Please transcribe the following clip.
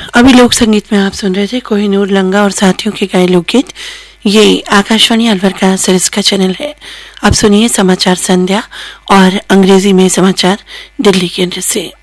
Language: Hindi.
अभी लोक संगीत में आप सुन रहे थे कोहिनूर लंगा और साथियों के गाए लोकगीत। ये आकाशवाणी अलवर का सरिस्का चैनल है। अब सुनिए समाचार संध्या और अंग्रेजी में समाचार दिल्ली केंद्र से।